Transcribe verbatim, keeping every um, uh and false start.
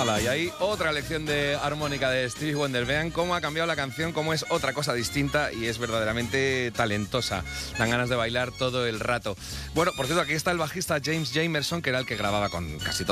Hala, y ahí otra lección de armónica de Stevie Wonder. Vean cómo ha cambiado la canción, cómo es otra cosa distinta y es verdaderamente talentosa. Dan ganas de bailar todo el rato. Bueno, por cierto, aquí está el bajista James Jamerson, que era el que grababa con casi